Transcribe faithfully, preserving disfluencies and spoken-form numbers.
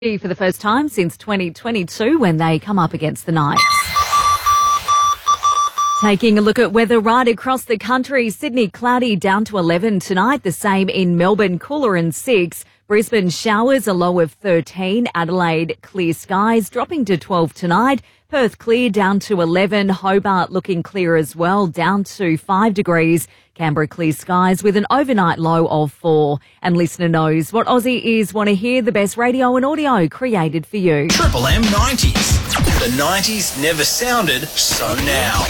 for the first time since twenty twenty-two when they come up against the Knights. Taking a look at weather right across the country, Sydney cloudy down to eleven tonight, the same in Melbourne, cooler and six. Brisbane showers, a low of thirteen. Adelaide clear skies, dropping to twelve tonight. Perth clear down to eleven. Hobart looking clear as well, down to five degrees. Canberra clear skies with an overnight low of four. And listener knows what Aussie ears want to hear, the best radio and audio created for you. Triple M nineties. The nineties never sounded so now.